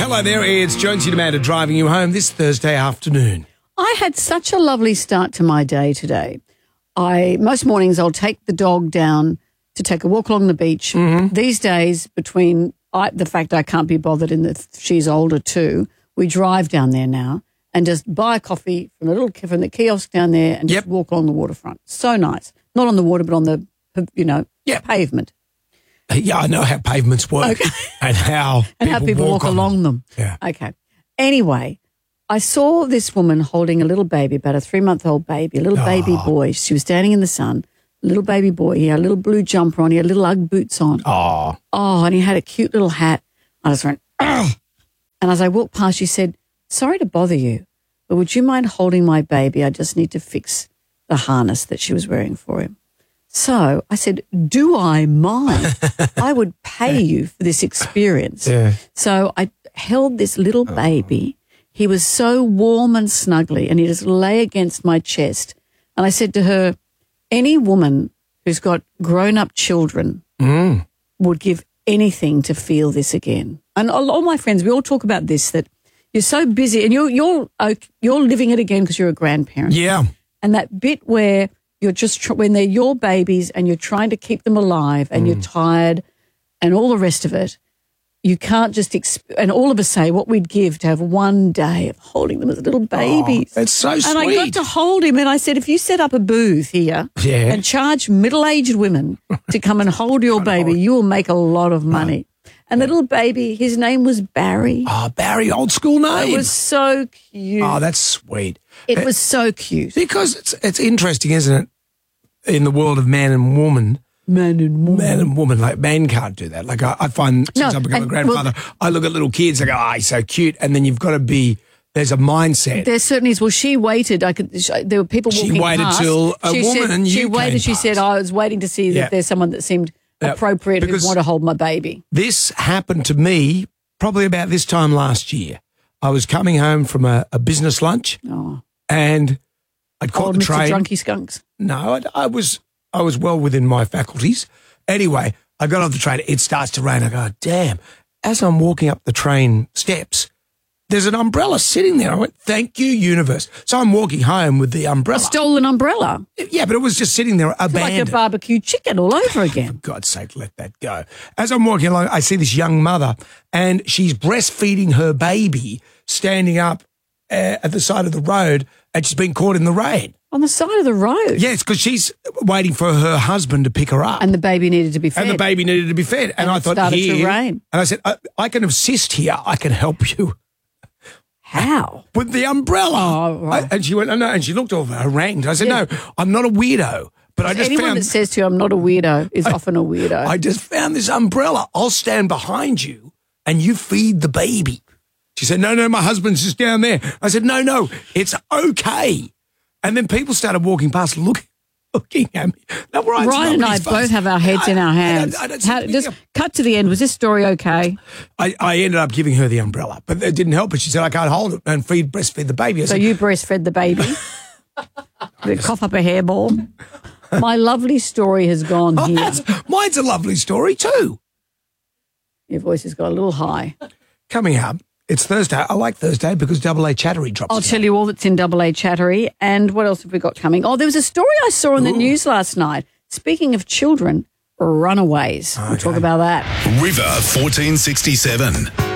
Hello there, it's Jonesy Amanda driving you home this Thursday afternoon. I had such a lovely start to my day today. Most mornings I'll take the dog down to take a walk along the beach. Mm-hmm. These days, between the fact I can't be bothered and that she's older too, we drive down there now and just buy a coffee from the kiosk down there and just walk along the waterfront. So nice. Not on the water, but on the pavement. Yeah, I know how pavements work and how people walk along them. Yeah. Okay. Anyway, I saw this woman holding a little baby, about a 3-month-old baby, a little baby boy. She was standing in the sun, a little baby boy. He had a little blue jumper on. He had little Ugg boots on. Oh, and he had a cute little hat. I just went, oh. And as I walked past, she said, sorry to bother you, but would you mind holding my baby? I just need to fix the harness that she was wearing for him. So I said, do I mind? I would pay you for this experience. Yeah. So I held this little baby. He was so warm and snuggly, and he just lay against my chest. And I said to her, any woman who's got grown-up children would give anything to feel this again. And all my friends, we all talk about this, that you're so busy and you're living it again because you're a grandparent. Yeah. And that bit where you're just when they're your babies and you're trying to keep them alive and you're tired and all the rest of it, you can't just and all of us say what we'd give to have one day of holding them as little babies. That's so sweet. And I got to hold him and I said, if you set up a booth here and charge middle-aged women to come and hold your baby, you will make a lot of money. And the little baby, his name was Barry. Oh, Barry, old school name. It was so cute. Oh, that's sweet. It was so cute. Because it's interesting, isn't it, in the world of man and woman. Man and woman. Like, man can't do that. Like, I find since I've become a grandfather, I look at little kids, I go, oh, he's so cute. And then you've got to be, there's a mindset. There certainly is. Well, she waited. There were people walking past. She waited till a woman and you came past. She said, I was waiting to see if there's someone that seemed appropriate who would want to hold my baby. This happened to me probably about this time last year. I was coming home from a business lunch and I'd caught the train. Mr. Drunky Skunks. No, I was well within my faculties. Anyway, I got off the train. It starts to rain. I go, damn. As I'm walking up the train steps, there's an umbrella sitting there. I went, thank you, universe. So I'm walking home with the umbrella. A stolen umbrella? Yeah, but it was just sitting there abandoned. Like a barbecue chicken all over again. For God's sake, let that go. As I'm walking along, I see this young mother and she's breastfeeding her baby standing up at the side of the road and she's been caught in the rain. On the side of the road? Yes, because she's waiting for her husband to pick her up. And the baby needed to be fed. And I thought, started to rain. And I said, I can assist here. I can help you. How? With the umbrella. Oh, right. And she went, oh, no. And she looked over, harangued. I said, no, I'm not a weirdo. But I just anyone that says to you, I'm not a weirdo, is often a weirdo. I just found this umbrella. I'll stand behind you and you feed the baby. She said, no, my husband's just down there. I said, no, it's okay. And then people started walking past looking at me. Now, Ryan and I both have our heads in our hands. Just cut to the end. Was this story okay? I ended up giving her the umbrella, but it didn't help her. She said, I can't hold it and breastfeed the baby. So you breastfed the baby? Cough up a hairball? My lovely story has gone here. Mine's a lovely story too. Your voice has got a little high. Coming up, it's Thursday. I like Thursday because Double A Chattery drops. I'll tell you all that's in Double A Chattery. And what else have we got coming? Oh, there was a story I saw in the news last night. Speaking of children, runaways. Okay. We'll talk about that. River 1467.